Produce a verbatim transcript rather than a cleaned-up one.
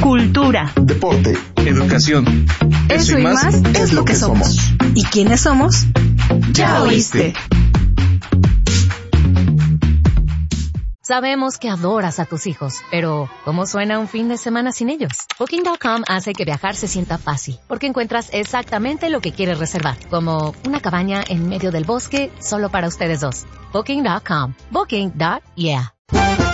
cultura, deporte, educación. Eso, Eso y más, más es lo que somos. somos. ¿Y quiénes somos? Ya oíste. Sabemos que adoras a tus hijos, pero ¿cómo suena un fin de semana sin ellos? Booking punto com hace que viajar se sienta fácil, porque encuentras exactamente lo que quieres reservar, como una cabaña en medio del bosque solo para ustedes dos. Booking punto com. Booking. Yeah.